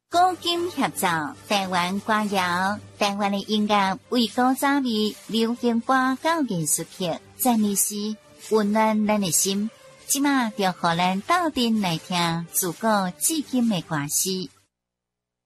古今合奏，台湾歌谣，台湾的音乐为古早味流行歌到艺术曲，赞美诗，温暖咱的心。即马就互咱斗阵来听自古至今的歌诗。